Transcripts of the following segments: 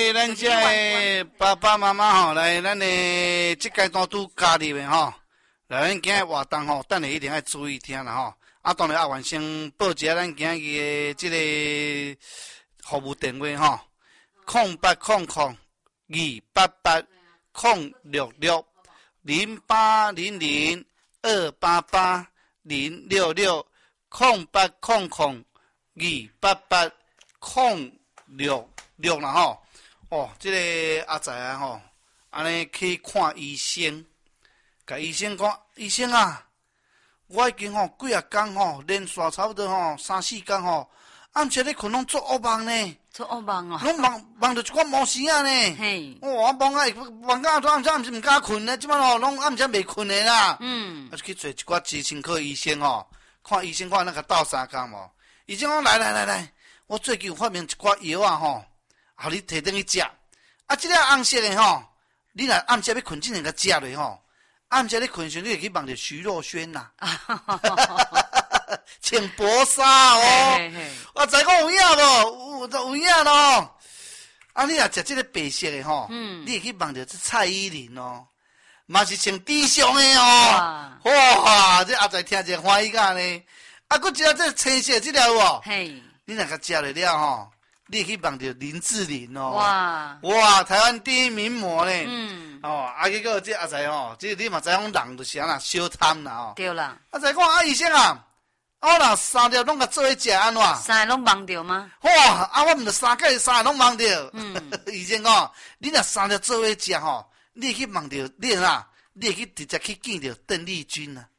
咱这的爸爸妈妈吼，来咱的这阶段拄加入的吼，来咱今日活动吼，等下一定要注意听啦吼。啊，当然阿元先报一下咱今日的这个服务电话吼08002802880800288066啦吼。哦，这个阿仔啊吼，安尼去看医生，甲医生讲，医生啊，我已经吼几啊天吼，连续差不多吼3-4天吼，暗时咧困拢做噩梦呢。 做噩梦哦， 拢梦着一寡毛事啊呢。 嘿， 我梦到暗时毋敢困呢，即摆吼拢暗时袂困的啦。去找一寡精神科医生吼，看医生看那个斗3天无。医生讲来，我最近有发明一寡药啊吼。互你摕转去食，啊，即个红色的吼，你若暗时要困，真个食落吼，暗时咧困时，你会去梦着徐若瑄呐，穿薄纱哦，我知讲有影无？有影咯。啊，你若食即个白色的吼，你会去梦着这蔡依林哦，嘛是穿低胸的哦，哇，这阿仔听者欢喜甲呢。啊，佫一个这青色这条有无？嘿，你若甲食了吼。你去梦到林志玲哦，哇，台湾第一名模呢，结果这阿仔吼，这你嘛知影人就是安那小贪啦吼，对啦。阿仔讲医生啊，我若3条拢甲做伙食安怎？3个拢梦到吗？哇，我毋着3个拢梦到。医生讲，你若3条做伙食吼，你会去梦到你啦，你会去直接去见到邓丽君啊。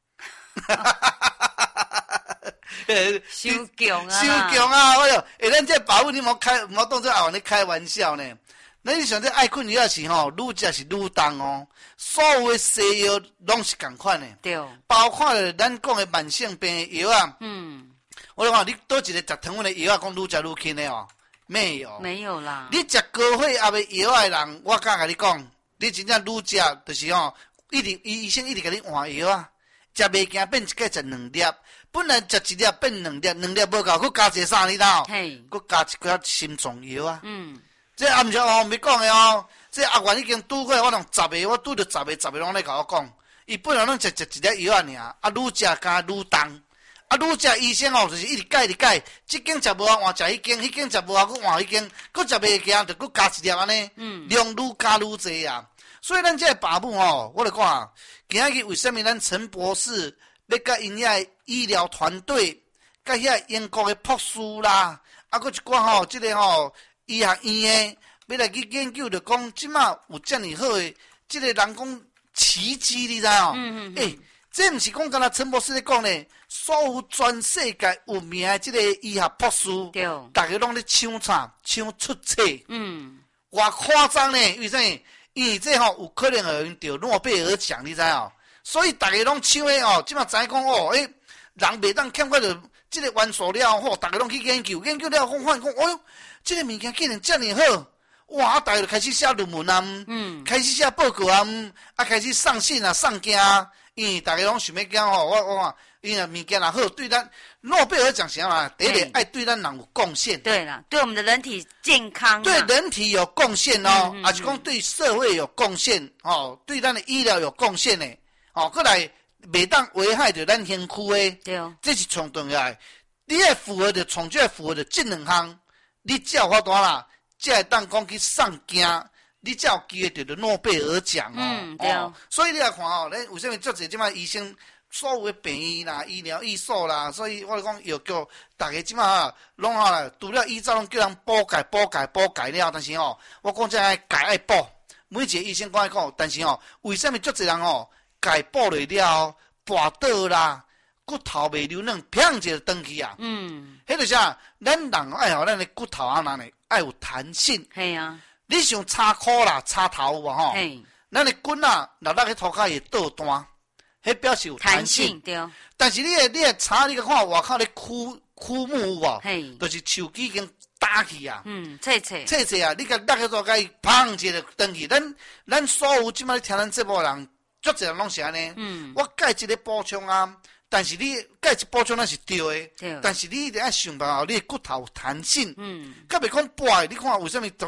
伤强啊！ 伤强啊！哎呦，咱这保姆你莫当作阿王咧开玩笑呢。咱想这爱困药是吼，愈食是愈重哦。所有的西药拢是共款的，对，包括了咱讲的慢性病的药啊。我咧看你倒一个食糖分的药啊，讲愈食愈轻的哦，没有啦。你食高血压的药的人，我敢甲你讲，你真正愈食就是吼，医生一直甲你换药啊，食袂惊变一个食2粒。本来食1粒变2粒，2粒无够，佮加一个啥你知道？佮加一个心脏药啊。这暗时哦，袂讲的哦。这阿元已经拄过，我拢10个，我拄着10个拢咧甲我讲。伊本来拢食1粒药啊尔，啊愈食加愈重，啊愈食医生哦，就是一直改，这间食无啊，换食迄间，迄间食无啊，佮换迄间，佮食袂惊，就佮加1粒安尼。量愈加愈侪啊。所以咱这个爸母吼，我来看，今日为什么咱陈博士？要甲因遐医疗团队，甲遐英国的博士啦，啊，佮一寡吼，即个吼医学院的，要来去研究，着讲即马有遮尔好的，即个人讲奇迹，你知哦？这毋是讲干那陈博士咧讲咧，所有全世界有名的即个医学博士，大家拢咧抢出册，偌夸张呢？为啥？因为这吼有可能会得诺贝尔奖，你知哦？所以大家拢抢的哦，即马知讲哦，人袂当欠过着即个元素了吼，大家拢去研究了后，发现讲，哦哟，即个物件竟然遮尔好，哇！大家就开始写论文啊，开始写报告啊，开始送信啊，送件啊，因为大家拢想要讲吼，我看，因为物件若好，对咱诺贝尔奖啥嘛，第一爱对咱人有贡献。对啦，对我们的人体健康，对人体有贡献哦，还是讲对社会有贡献哦，对咱的医疗有贡献的。过来袂当危害着咱身躯的，对哦，这是上重要的。你会符合着，从这符合着这2项，你才有法度啦，才会当讲去送件，你才有机会得到诺贝尔奖哦。对哦，所以你来看哦，咱为什么做这即摆医生，所有的病医啦、医疗医所啦，所以我讲药叫大家即摆拢啦，除了医照拢叫人补改了，但是我讲这改爱补，每一个医生讲，但是为什么足侪人改补落了，跋倒啦，骨头袂流软，砰一下转去啊。迄就是啊，咱人爱咱的骨头啊，爱有弹性。系啊，你像插裤啦、插头有无吼？咱的骨啊，若落去涂骹会倒弹，迄表示有弹性。对。但是你的插，你看外口咧枯木有无？就是树枝已经打去啊。切啊，你甲落去涂骹，伊砰一下转去。咱所有即摆听咱节目人。足侪人拢是安尼，我钙质咧补充啊，但是你钙质补充那是对的，但是你一定要想办法，你的骨头有弹性，甲袂讲掰。你看为什么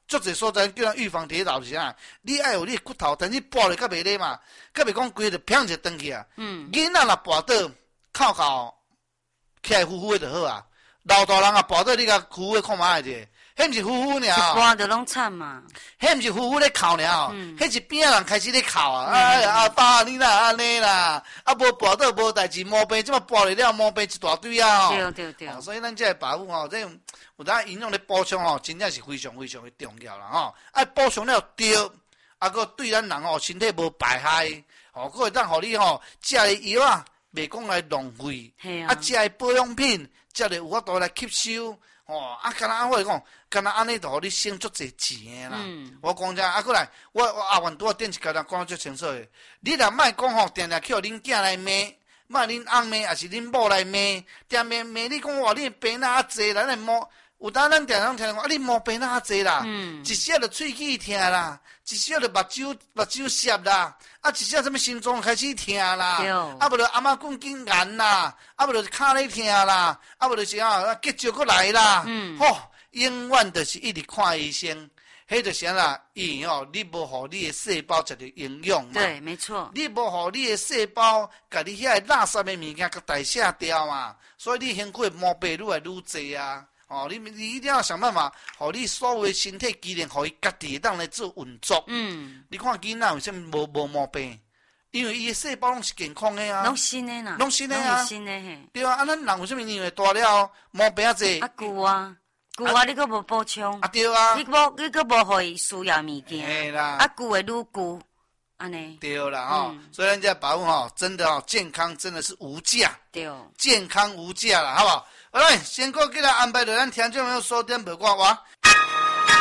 足侪所在叫人预防跌倒是啥？你爱有你的骨头，但是跋咧较袂咧嘛，较袂讲规个砰一登去啊。囡仔若跋倒靠起来呼呼的就好啊。老大人啊跋倒你甲呼呼的看卖者，迄毋是呼呼尔。 一般就拢惨嘛。 迄毋是呼呼咧哭尔，迄是边仔人开始咧哭啊！哎，阿爸你哪安尼啦？啊，无跋倒无代志，毛病即马跋咧了，毛病一大堆啊！ 对。 所以咱这个爸母吼，这有当营养咧补充吼，真正是非常非常的重要啦吼。爱补充了对，啊个对咱人吼身体无败害，吼，佫会当互你吼食的药啊，袂讲来浪费，啊食的保养品，才会有法度来吸收。哦，啊，敢若安我讲，敢若安尼就互你省足侪钱啦。我讲者，啊，过来，我阿元拄啊电一家人讲得足清楚的。你若莫讲吼，定定去互恁囝来骂，莫恁翁骂，也是恁某来骂，定骂你讲哇，你病哪啊济啦，咱摸。有当咱定常听讲，啊，你毛病哪济啦？一时就喙齿痛啦，一时就目睭涩啦，啊，一时什么心脏开始痛啦，啊，无就阿妈棍颈炎啦，啊，无就骹咧痛啦，啊，无就是结石佫来啦，吼，永远就是一直看医生，迄就是啦，因为你无互你的细胞食着营养嘛， 对，没错， 你无互你的细胞，甲你遐垃圾的物件甲代谢掉嘛，所以你身躯毛病愈来愈济啊。哦，你一定要想办法，互你所有的身体机能，互伊家己当来做运作。你看囡仔为什么无毛病？因为伊的细胞拢是健康的啊， 拢新的啦， 拢新的啊， 新的嘿。 对啊，啊，咱人为什么因为大了毛病啊济？ 啊，旧啊，你佫无补充。 啊，对啊。 你佫无互伊需要物件。 嘿啦。 啊，旧的愈旧，安尼。 对啦吼，所以咱这保护吼，真的吼，健康真的是无价。 对。 健康无价啦，好不好？好嘞，先过过来安排着咱听众朋友收点八卦话。